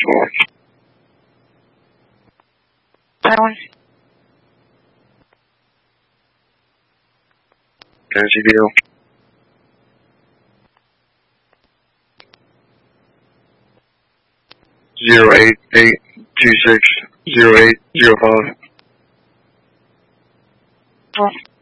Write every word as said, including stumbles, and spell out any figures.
Taiwan. N C D O. Zero eight eight two six zero eight zero five. Four.